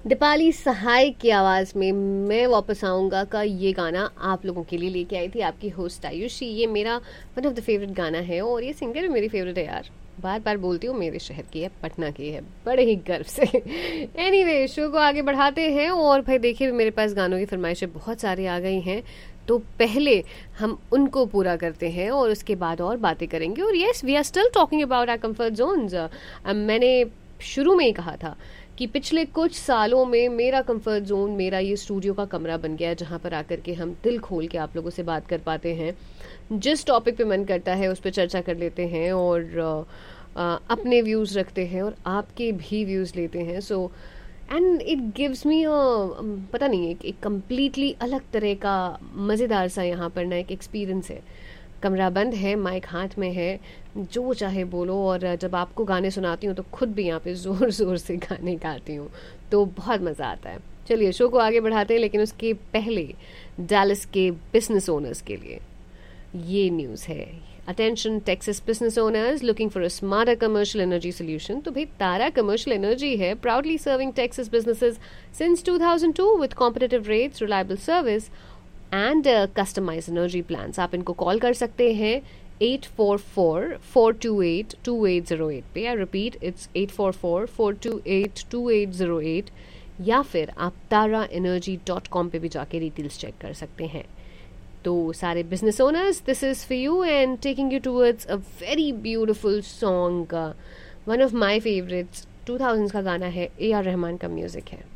दीपाली सहाय की आवाज़ में मैं वापस आऊँगा का ये गाना आप लोगों के लिए लेके आई थी आपकी होस्ट आयुषी। ये मेरा वन ऑफ द फेवरेट गाना है और ये सिंगर भी मेरी फेवरेट है यार। बार बार बोलती हूँ, मेरे शहर की है, पटना की है, बड़े ही गर्व से। एनीवे, शो को आगे बढ़ाते हैं और भाई देखिए मेरे पास गानों की फरमाइशें बहुत सारी आ गई हैं, तो पहले हम उनको पूरा करते हैं और उसके बाद और बातें करेंगे। और yes, we are still talking about our comfort Jones. मैंने शुरू में ही कहा था कि पिछले कुछ सालों में मेरा कंफर्ट जोन मेरा ये स्टूडियो का कमरा बन गया है, जहाँ पर आकर के हम दिल खोल के आप लोगों से बात कर पाते हैं। जिस टॉपिक पे मन करता है उस पर चर्चा कर लेते हैं और अपने व्यूज़ रखते हैं और आपके भी व्यूज़ लेते हैं। So and it gives me पता नहीं, एक कम्प्लीटली अलग तरह का मज़ेदार सा यहाँ पर ना एक एक्सपीरियंस है। कमरा बंद है, माइक हाथ में है, जो चाहे बोलो, और जब आपको गाने सुनाती हूँ तो खुद भी यहाँ पे ज़ोर ज़ोर से गाने गाती हूँ, तो बहुत मज़ा आता है। चलिए शो को आगे बढ़ाते हैं, लेकिन उसके पहले डैलस के बिजनेस ओनर्स के लिए ये न्यूज़ है। Attention Texas business owners looking for a smarter commercial energy solution. तो भाई तारा कमर्शियल एनर्जी है, proudly serving Texas businesses since 2002 with competitive rates, reliable service and customise energy plans. आप इनको कॉल कर सकते हैं 844-428-2808 पे। आई रिपीट, इट्स 844-428-2808, या फिर आप taraenergy.com पे भी जाके डिटेल्स चेक कर सकते हैं। तो सारे business owners, this is for you and taking you towards a very beautiful song, one of my favourites, 2000s का गाना है, AR रहमान का म्यूज़िक है।